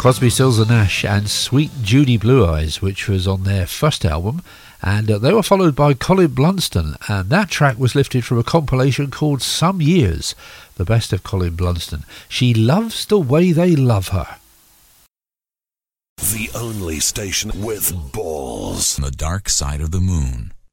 Crosby, Stills and Nash and Sweet Judy Blue Eyes, which was on their first album, and they were followed by Colin Blunston, and that track was lifted from a compilation called Some Years, the best of Colin Blunston. She loves the way they love her. The only station with balls. The Dark Side of the Moon.